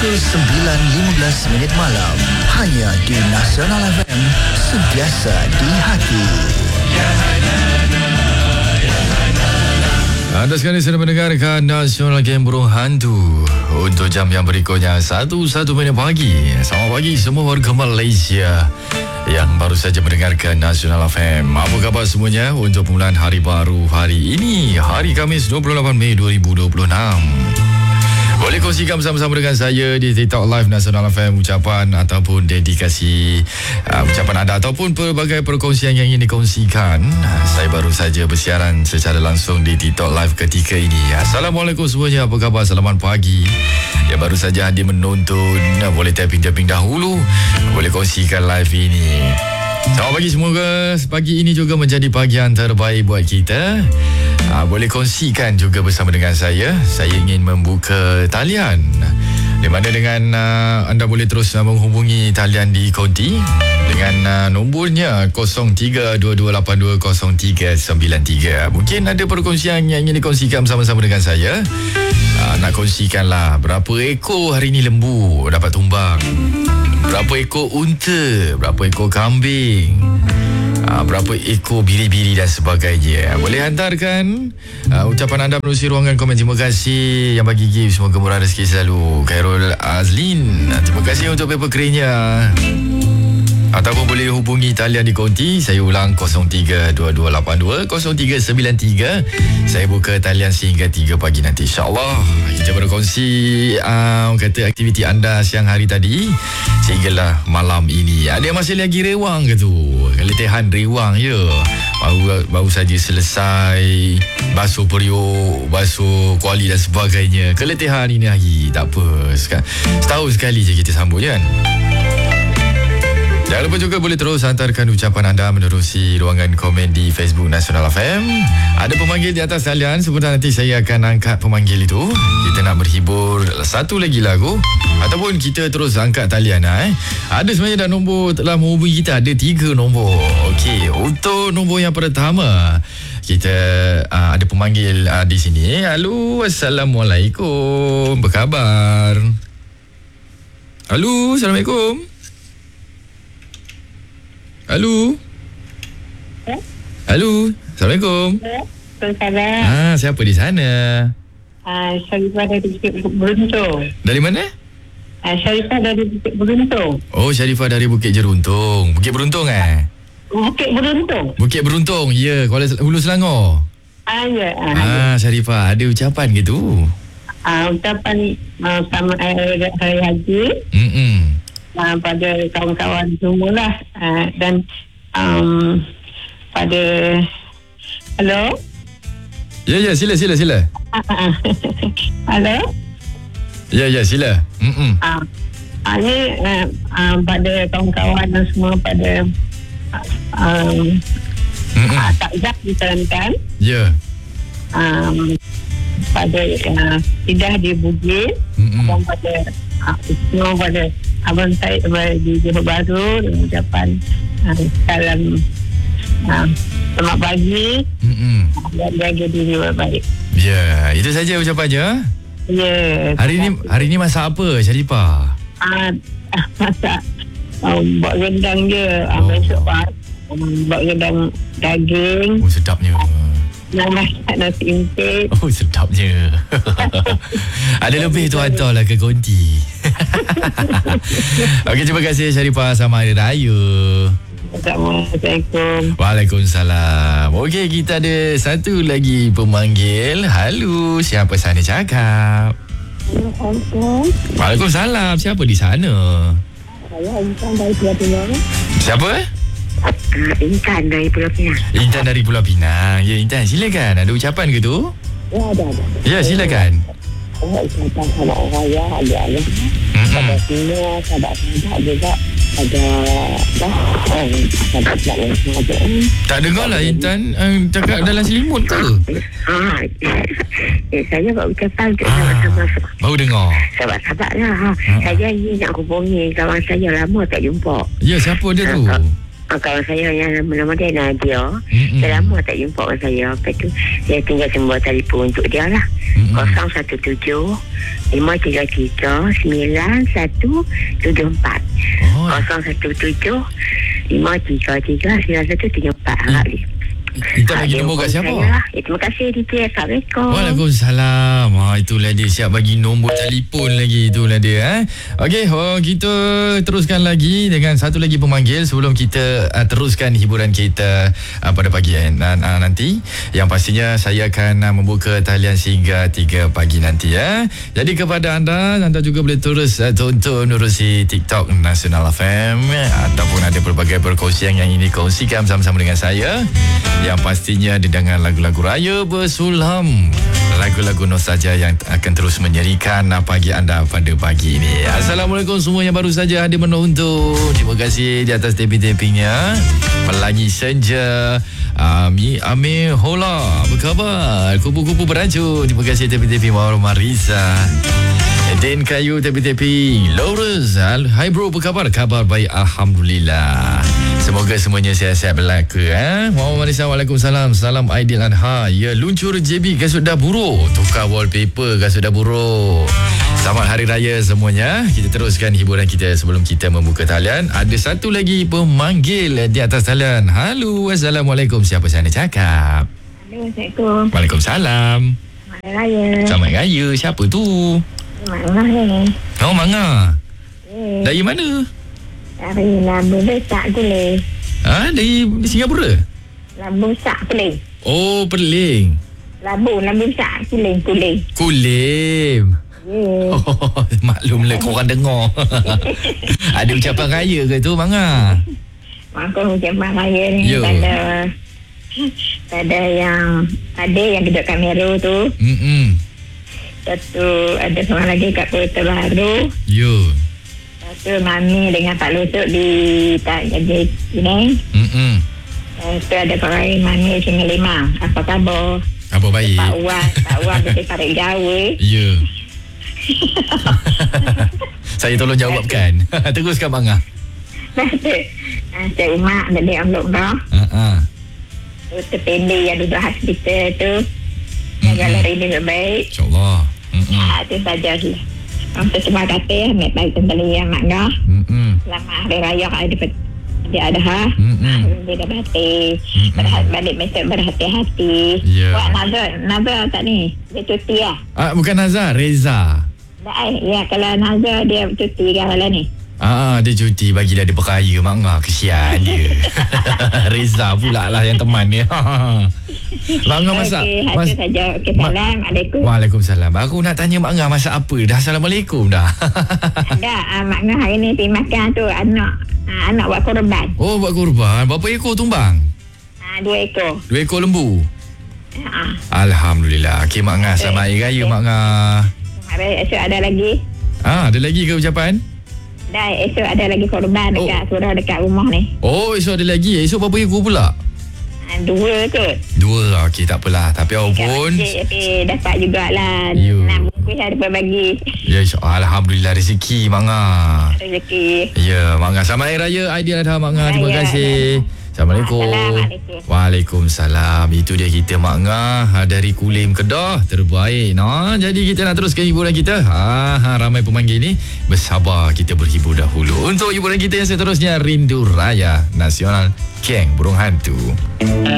pukul 9.15 malam. Hanya di Nasional FM, sentiasa di hati. Anda sekarang sedang mendengarkan Nasional Game Burung Hantu. Untuk jam yang berikutnya 1 minit pagi. Selamat pagi semua warga Malaysia yang baru saja mendengarkan Nasional FM. Apa khabar semuanya untuk permulaan hari baru hari ini, hari Khamis 28 Mei 2026. Boleh kongsikan bersama-sama dengan saya di TikTok Live Nasional FM ucapan ataupun dedikasi ucapan anda ataupun pelbagai perkongsian yang ingin dikongsikan. Saya baru saja bersiaran secara langsung di TikTok Live ketika ini. Assalamualaikum semuanya, apa khabar? Selamat pagi. Yang baru saja hadir menonton, boleh tapping dahulu, boleh kongsikan live ini. Selamat pagi, semoga pagi ini juga menjadi pagi yang terbaik buat kita. Boleh kongsikan juga bersama dengan saya. Saya ingin membuka talian di mana dengan anda boleh terus menghubungi talian di konti dengan nombornya 0322820393. Mungkin ada perkongsian yang ingin dikongsikan bersama-sama dengan saya. Nak kongsikanlah berapa ekor hari ni lembu dapat tumbang, berapa ekor unta, berapa ekor kambing, berapa ekor biri-biri dan sebagainya. Boleh hantarkan ucapan anda melalui ruangan komen. Terima kasih yang bagi gift, semoga murah rezeki selalu. Khairul Azlin, terima kasih untuk paper crane-nya. Ataupun boleh hubungi talian di konti. Saya ulang 0322820393. Saya buka talian sehingga 3 pagi nanti, InsyaAllah. Kita berkongsi kata aktiviti anda siang hari tadi sehinggalah malam ini. Ada yang masih lagi rewang ke tu? Keletihan rewang je. Baru saja selesai basuh periuk, basuh kuali dan sebagainya. Keletihan ini lagi. Tak apa, setahun sekali je kita sambut kan. Jangan lupa juga boleh terus hantarkan ucapan anda menerusi ruangan komen di Facebook Nasional FM. Ada pemanggil di atas talian. Sebentar nanti saya akan angkat pemanggil itu. Kita nak berhibur satu lagi lagu ataupun kita terus angkat talian. Ada sebenarnya dah nombor telah menghubungi kita. Ada 3 nombor. Okey, untuk nombor yang pertama kita ada pemanggil di sini. Halo, Assalamualaikum. Apa khabar? Halo, Assalamualaikum. Halo. Halo. Assalamualaikum. Assalamualaikum. Siapa di sana? Syarifah dari Bukit Beruntung. Dari mana? Syarifah dari Bukit Beruntung. Oh, Syarifah dari Bukit Jeruntung. Bukit Beruntung Bukit Beruntung. Bukit Beruntung. Ya, Kuala Hulu Selangor. Ya. Syarifah, ada ucapan ke tu? Ucapan sama hari haji. Pada kawan-kawan semualah, dan pada halo. Ya, sila. Halo. Ya, sila. Ini pada kawan-kawan dan semua pada takzah disarankan. Ya. Pada Idah di Bugis, dan pada semua pada abang saya di Johor Bahru dengan ucapan salam selamat pagi dan jaga diri baik-baik. Ya, itu saja ucapannya. Ya. Hari ni masak apa, Syarifah? Masak buat rendang je. Besok buat rendang daging. Oh, sedapnya. Masak nasi impit. Oh, sedapnya. Ada lebih tu hantarlah ke konti. Okey, terima kasih Syarifah. Selamat Hari Raya. Assalamualaikum. Waalaikumsalam. Okey, kita ada satu lagi pemanggil. Halo, siapa sana cakap? Assalamualaikum. Waalaikumsalam. Siapa di sana? Saya Intan dari Pulau Pinang. Siapa? Intan dari Pulau Pinang. Intan dari Pulau Pinang. Ya, Intan, silakan. Ada ucapan ke tu? Ya, ada. Ya, silakan. Ucapan selamat raya ada pada semua sahabat-sahabat juga. Ada sahabat-sahabat yang tak dengar lah Intan cakap dalam selimut ke? Saya buat ucapan untuk sahabat-sahabat. Baru dengar. Sahabat-sahabat lah. Saya ingin nak hubungi kawan saya lama tak jumpa. Ya, siapa dia tu? kawan saya yang nama dia Nadia. Dah lama tak jumpa orang saya. Lepas tu saya tinggal nombor telefon untuk dia lah. 017 533 9174. 017 533 9174. Harap dia. Kita bagi nombor kat siapa? Terima kasih DJ. Assalamualaikum. Waalaikumsalam. Itulah dia, siap bagi nombor telefon lagi. Itulah dia. Okey, kita teruskan lagi dengan satu lagi pemanggil sebelum kita teruskan hiburan kita pada pagi nanti. Yang pastinya saya akan membuka talian sehingga 3 pagi nanti ya. Jadi kepada anda juga boleh terus tonton urusi TikTok Nasional FM ataupun ada pelbagai perkongsian yang ini kongsikan bersama-sama dengan saya. Yang pastinya dengan lagu-lagu raya bersulam, lagu-lagu nostalgia yang akan terus menyerikan pagi anda pada pagi ini. Assalamualaikum semua yang baru saja hadir menonton. Terima kasih di atas tapping-tappingnya. Pelangi Senja, Amir Hola, apa khabar? Kupu-kupu beracun. Terima kasih tapping-tapping Mawar Marisa. Den Kayu tapping-tapping. Lawrence, hai bro, apa khabar? Khabar baik, alhamdulillah. Semoga semuanya sihat-sihat belaka. Muhammad Marisa, waalaikumsalam. Salam Aidil Adha. Ya, luncur JB kasut dah buruk. Tukar wallpaper kasut dah buruk. Selamat Hari Raya semuanya. Kita teruskan hiburan kita sebelum kita membuka talian. Ada satu lagi pemanggil di atas talian. Halo, Assalamualaikum. Siapa sana cakap? Halo, Assalamualaikum. Waalaikumsalam. Selamat Raya. Selamat Raya. Siapa tu? Mangah ni. Oh, Mangah. Dari mana? Dari Labu Besar Kuling. Dari Singapura? Labu Besar Kuling. Oh, Perling. Labu Besar Kuling. Kulim. Oh, maklumlah korang dengar. Ada ucapan raya ke tu, Mangah? Maka ucapan raya ni ada yang duduk kat Meru tu. Satu ada seorang lagi kat Kota Baru. Satu Mami dengan Pak Lusuk di Jadi Penang. Satu ada orang Mami Sungai Limau. Apa khabar? Apa baik? Pak Wan dari Tarik Jawa. Ya. Saya tolong jawabkan. Teruskan Mangah. Cik Umar dari Amlok dah. Tu pendek yang duduk hospital tu. Jaga lari dia baik. InsyaAllah. Itu saja sih. Terima kasih. Ambil baik tentang yang makna. Selamat Hari Raya dia Adha. Dia dah batik. Balik besok berhati-hati. Buat Nazar tak ni? Dia cuti lah. Bukan Nazar, Reza. Ya, kalau Nazar dia cuti kan malam ni. Dia cuti, bagilah dia beraya Mangah. Kesian dia. Reza pula lah yang teman dia. Mangah masak. Okey, saja. Okey, Assalamualaikum. Waalaikumsalam. Aku nak tanya Mangah masak apa dah. Assalamualaikum dah. Dah, Mangah hari ni pergi makan tu anak buat korban. Oh, buat korban. Berapa ekor tumbang? 2 ekor. 2 ekor lembu. Alhamdulillah. Okey Mangah, selamat Hari Raya Mangah. Esok ada lagi. Ada lagi ke ucapan? Dah, esok ada lagi korban dekat surau dekat rumah ni. Oh, esok ada lagi. Esok berapa ekor pula? 2 kot. 2, okey tak apalah. Tapi apapun dapat jugalah 6 bungkus ada berbagi. Ya, alhamdulillah rezeki Mangah. Rezeki. Ya, Mangah. Selamat Hari Raya Aidil Adha Mangah. Terima kasih. Assalamualaikum. Waalaikumsalam. Itu dia kita Mangah dari Kulim Kedah. Terbaik. Jadi kita nak teruskan hiburan kita. Ramai pemanggil ni. Bersabar, kita berhibur dahulu. Untuk hiburan kita yang seterusnya, Rindu Raya Nasional Keng Burung Hantu.